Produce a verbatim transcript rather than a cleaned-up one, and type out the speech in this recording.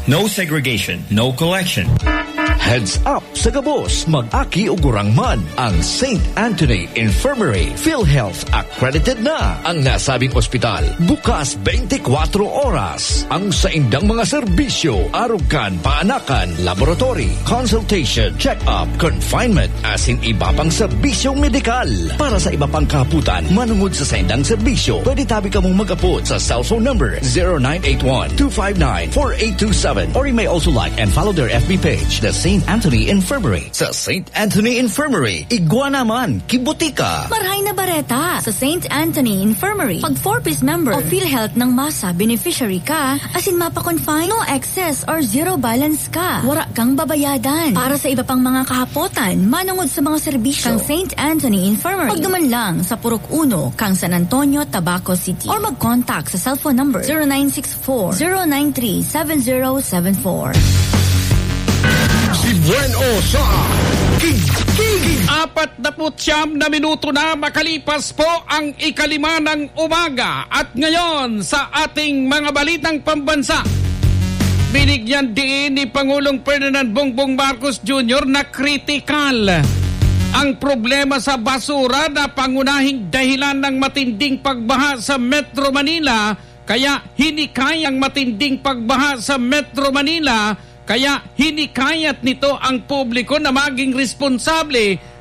No segregation, no collection. Heads up sa gabos, mag-aki o gurangman ang Saint Anthony Infirmary. PhilHealth accredited na ang nasabing ospital. Bukas twenty-four oras. Ang saindang mga serbisyo, arugan, paanakan, laboratory, consultation, check-up, confinement, asin iba pang serbisyong medikal. Para sa iba pang kaputan, manungod sa saindang serbisyo, pwede tabi ka mong mag-apot sa cellphone number zero nine eight one, two five nine, four eight two seven or you may also like and follow their F B page, the Saint Anthony Infirmary. Sa Saint Anthony Infirmary, igwa naman, kibutika. Marhay na bareta sa Saint Anthony Infirmary. Pag four-piece member o PhilHealth ng masa beneficiary ka, asin mapa-confine, no excess or zero balance ka. Wara kang babayadan. Para sa iba pang mga kahapotan, manungod sa mga serbisyo kang Saint Anthony Infirmary. Pagduman lang sa Purok Uno, kang San Antonio, Tabaco City. Or mag-contact sa cellphone number zero nine six four, zero nine three, seven zero seven four. Si Bueno sa Kig-Kig. Apat na putsyam na minuto na makalipas po ang ikalima ng umaga. At ngayon sa ating mga balitang pambansa, binigyan din ni Pangulong Ferdinand Bongbong Marcos Junior na kritikal ang problema sa basura na pangunahing dahilan ng matinding pagbaha sa Metro Manila. Kaya hinikayang matinding pagbaha sa Metro Manila. Kaya hinikayat nito ang publiko na maging responsable